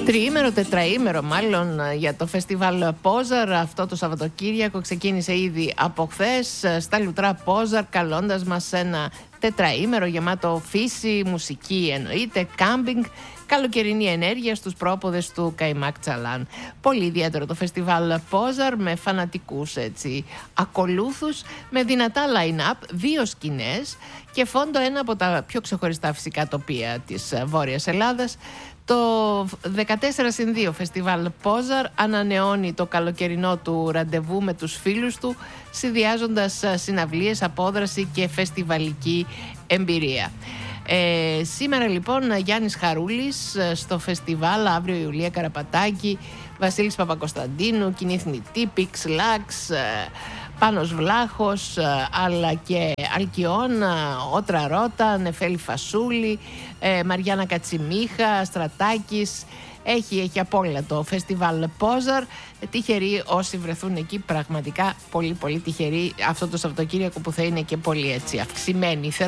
Τριήμερο, τετραήμερο μάλλον για το φεστιβάλ Πόζαρ. Αυτό το Σαββατοκύριακο ξεκίνησε ήδη από χθες στα Λουτρά Πόζαρ, καλώντας μας ένα τετραήμερο γεμάτο φύση, μουσική εννοείται, κάμπινγκ, καλοκαιρινή ενέργεια στους πρόποδες του Καϊμάκ Τσαλάν. Πολύ ιδιαίτερο το φεστιβάλ Πόζαρ, με φανατικούς ακολούθους, με δυνατά line-up, 2 σκηνές και φόντο ένα από τα πιο ξεχωριστά φυσικά τοπία της Βόρειας Ελλάδας. Το 14/2 φεστιβάλ Πόζαρ ανανεώνει το καλοκαιρινό του ραντεβού με τους φίλους του, συνδυάζοντας συναυλίες, απόδραση και φεστιβαλική εμπειρία. Σήμερα λοιπόν Γιάννης Χαρούλης στο φεστιβάλ, αύριο Ιουλία Καραπατάκη, Βασίλης Παπακοσταντίνου, Κινήθ Νητή, Πίξ Λάξ, Πάνος Βλάχος, αλλά και Αλκιόν, Ότρα Ρώτα, Νεφέλη Φασούλη, Μαριάννα Κατσιμίχα, Στρατάκης. Έχει απόλυτα το φεστιβάλ Πόζαρ. Τυχεροί όσοι βρεθούν εκεί, πραγματικά πολύ τυχεροί αυτό το Σαββατοκύριακο που θα είναι και πολύ αυξημένη